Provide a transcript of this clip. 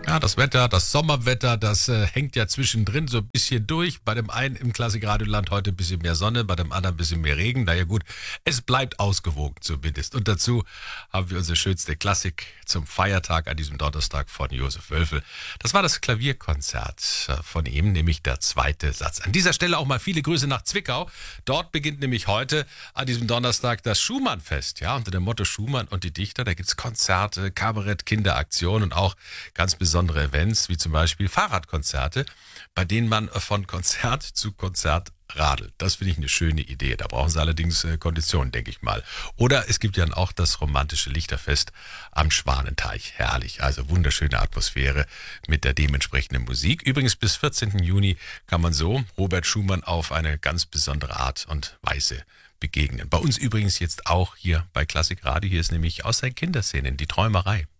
Ja, das Wetter, das Sommerwetter, das hängt ja zwischendrin so ein bisschen durch. Bei dem einen im Klassikradioland heute ein bisschen mehr Sonne, bei dem anderen ein bisschen mehr Regen. Naja gut, es bleibt ausgewogen zumindest. Und dazu haben wir unsere schönste Klassik zum Feiertag an diesem Donnerstag von Josef Wölfel. Das war das Klavierkonzert von ihm, nämlich der zweite Satz. An dieser Stelle auch mal viele Grüße nach Zwickau. Dort beginnt nämlich heute an diesem Donnerstag das Schumann-Fest. Ja, unter dem Motto Schumann und die Dichter. Da gibt's Konzerte, Kabarett, Kinderaktionen und auch ganz besondere Events, wie zum Beispiel Fahrradkonzerte, bei denen man von Konzert zu Konzert radelt. Das finde ich eine schöne Idee. Da brauchen sie allerdings Konditionen, denke ich mal. Oder es gibt ja auch das romantische Lichterfest am Schwanenteich. Herrlich, also wunderschöne Atmosphäre mit der dementsprechenden Musik. Übrigens bis 14. Juni kann man so Robert Schumann auf eine ganz besondere Art und Weise begegnen. Bei uns übrigens jetzt auch hier bei Klassik Radio. Hier ist nämlich aus seinen Kinderszenen die Träumerei.